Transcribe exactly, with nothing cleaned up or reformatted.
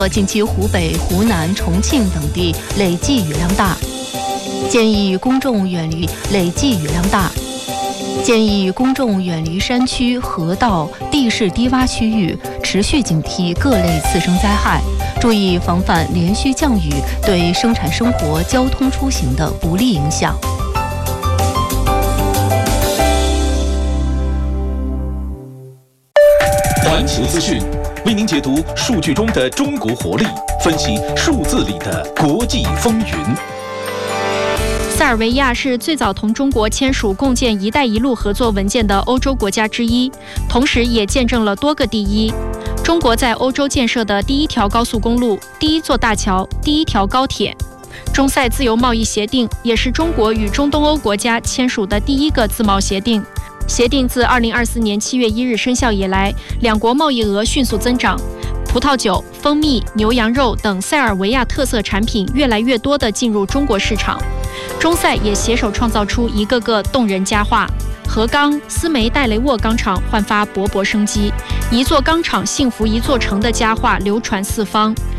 近期湖北、湖南、重庆等地累计雨量大，建议公众远离累计雨量大。建议公众远离山区、河道、地势低洼区域，持续警惕各类次生灾害，注意防范连续降雨对生产生活、交通出行的不利影响。 环球资讯为您解读数据中的中国活力，分析数字里的国际风云。 塞尔维亚是最早同中国签署共建“一带一路”合作文件的欧洲国家之一，同时也见证了多个第一。中国在欧洲建设的第一条高速公路、第一座大桥、第一条高铁。中塞自由贸易协定也是中国与中东欧国家签署的第一个自贸协定。协定自二零二四年七月一日生效以来，两国贸易额迅速增长。葡萄酒、蜂蜜、牛羊肉等塞尔维亚特色产品越来越多地进入中国市场。中塞也携手创造出一个个动人佳话。河钢、斯梅代雷沃钢厂焕发勃勃生机，一座钢厂幸福一座城的佳话流传四方。